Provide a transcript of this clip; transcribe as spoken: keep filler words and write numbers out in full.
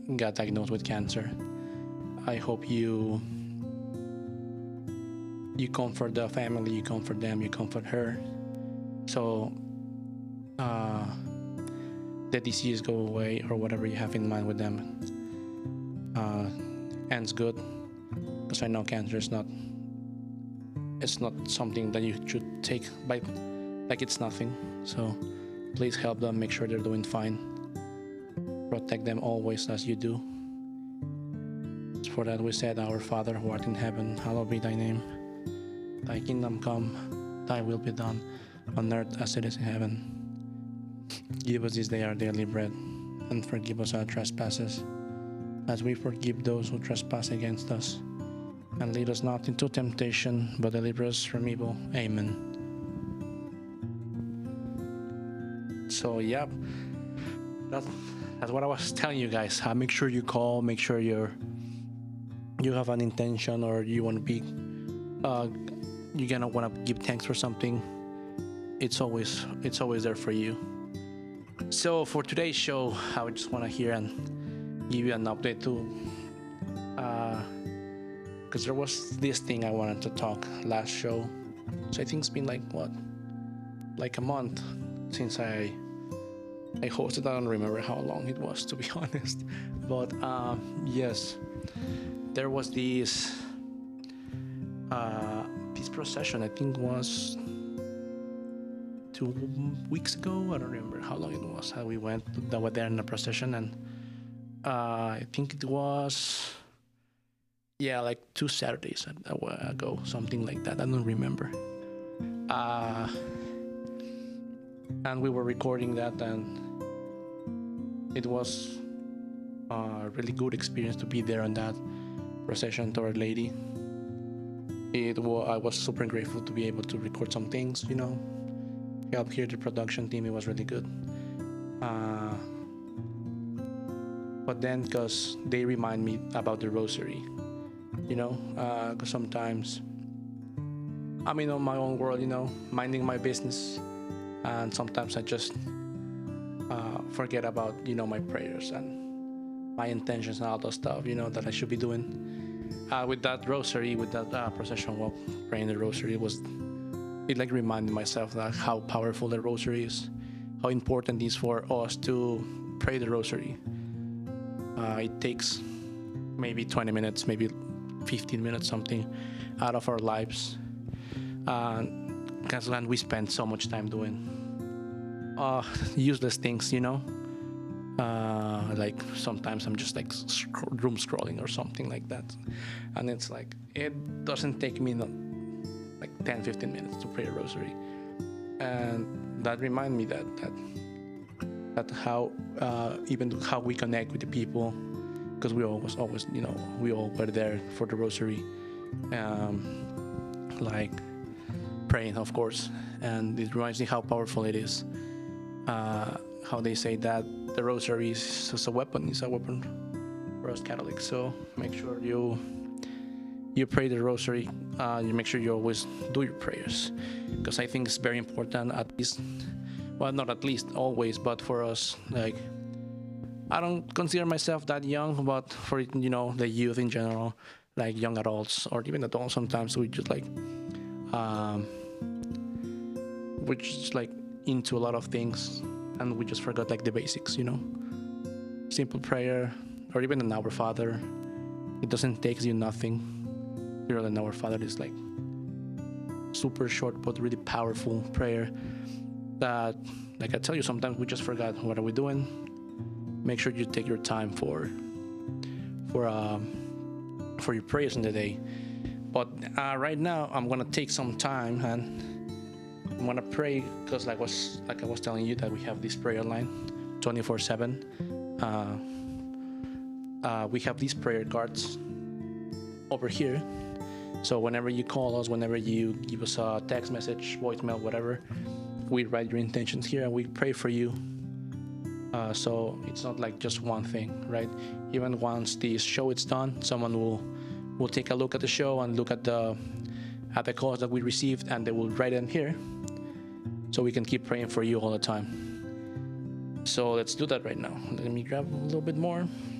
got diagnosed with cancer. I hope you you comfort the family, you comfort them, you comfort her. So uh, the disease go away, or whatever you have in mind with them uh, ends good. Because I know cancer is not it's not something that you should take by like it's nothing. So please help them, make sure they're doing fine. Protect them always as you do. For that we said, Our Father who art in heaven, hallowed be thy name. Thy kingdom come, thy will be done, on earth as it is in heaven. Give us this day our daily bread, and forgive us our trespasses, as we forgive those who trespass against us. And lead us not into temptation, but deliver us from evil. Amen. So, yep, that's, that's what I was telling you guys. Uh, make sure you call, make sure you're you have an intention, or you want to be uh, you're gonna want to give thanks for something. It's always it's always there for you. So for today's show, I would just want to hear and give you an update too, because uh, there was this thing I wanted to talk last show. So I think it's been like what, like a month since I I hosted. I don't remember how long it was, to be honest. But um, yes, there was this uh, this procession. I think was two weeks ago. I don't remember how long it was. How we went that were there in the procession, and uh, I think it was yeah, like two Saturdays ago, something like that. I don't remember. Uh, and we were recording that, and it was a really good experience to be there on that procession to Our Lady. It was, I was super grateful to be able to record some things, you know, help here the production team. It was really good. Uh, but then, because they remind me about the rosary, you know, because uh, sometimes I'm in my own world, you know, minding my business, and sometimes I just uh, forget about, you know, my prayers and my intentions and all that stuff, you know, that I should be doing. Uh, with that rosary, with that uh, procession walk, praying the rosary, it was it like reminded myself that how powerful the rosary is, how important it is for us to pray the rosary. Uh, it takes maybe twenty minutes, maybe fifteen minutes, something, out of our lives, because uh, we spend so much time doing uh, useless things, you know. Uh, like sometimes I'm just like sc- room scrolling or something like that, and it's like it doesn't take me no, like ten fifteen minutes to pray a rosary, and that remind me that that that how uh, even how we connect with the people, because we always always you know we all were there for the rosary, um, like praying, of course, and it reminds me how powerful it is. Uh, how they say that the rosary is just a weapon, it's a weapon for us Catholics. So make sure you you pray the rosary, uh, you make sure you always do your prayers, because I think it's very important, at least, well, not at least, always, but for us, like, I don't consider myself that young, but for, you know, the youth in general, like young adults, or even adults, sometimes we just like, um, we're just like into a lot of things, and we just forgot like the basics, you know. Simple prayer, or even an Our Father. It doesn't take you nothing. You know, an Our Father is like super short but really powerful prayer that, like I tell you, sometimes we just forgot what are we doing. Make sure you take your time for for um, for your prayers in the day. But uh, right now, I'm gonna take some time and I'm gonna pray, because like was like I was telling you that we have this prayer line twenty-four seven. Uh, uh, we have these prayer cards over here. So whenever you call us, whenever you give us a text message, voicemail, whatever, we write your intentions here and we pray for you. Uh, so it's not like just one thing, right? Even once the show is done, someone will will take a look at the show and look at the at the calls that we received, and they will write them here, so we can keep praying for you all the time. So let's do that right now. Let me grab a little bit more.